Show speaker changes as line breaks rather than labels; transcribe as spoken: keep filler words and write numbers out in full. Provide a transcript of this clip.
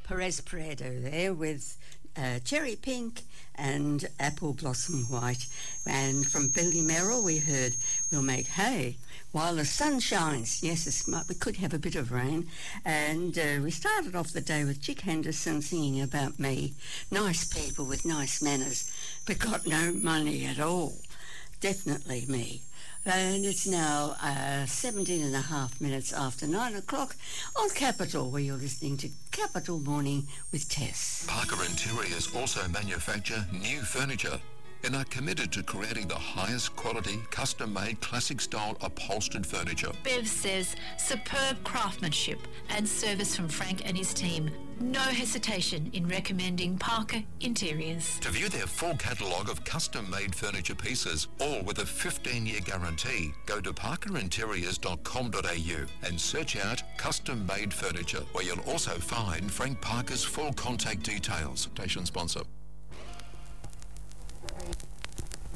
Perez Prado there with uh, Cherry Pink and Apple Blossom White. And from Billy Merrill we heard We'll Make Hay While the Sun Shines. Yes, it's, we could have a bit of rain. And uh, we started off the day with Chick Henderson singing about me. Nice people with nice manners, but got no money at all. Definitely me. And it's now uh, seventeen and a half minutes after nine o'clock on Capital, where you're listening to Capital Morning with Tess.
Parker Interiors also manufacture new furniture and are committed to creating the highest quality, custom-made, classic-style upholstered furniture.
Bev says superb craftsmanship and service from Frank and his team. No hesitation in recommending Parker Interiors.
To view their full catalogue of custom-made furniture pieces, all with a fifteen-year guarantee, go to parker interiors dot com dot a u and search out custom-made furniture, where you'll also find Frank Parker's full contact details. Station sponsor.